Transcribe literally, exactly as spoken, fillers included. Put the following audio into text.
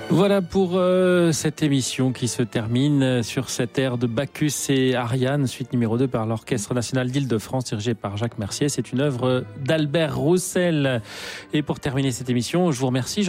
Voilà pour euh, cette émission qui se termine sur cette air de Bacchus et Ariane, suite numéro deux par l'Orchestre National d'Île-de-France, dirigé par Jacques Mercier. C'est une œuvre d'Albert Roussel. Et pour terminer cette émission, je vous remercie.